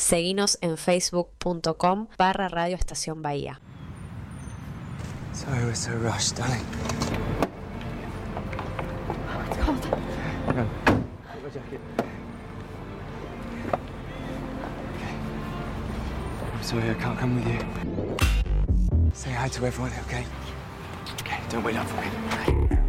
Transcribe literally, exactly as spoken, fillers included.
Seguinos en facebook.com barra Radio Estación Bahía. Sorry we're so rushed, darling. Oh, it's cold. Hang on. Get my jacket. Okay. I'm sorry I can't come with you. Say hi to everyone, okay? Okay, don't wait up for me.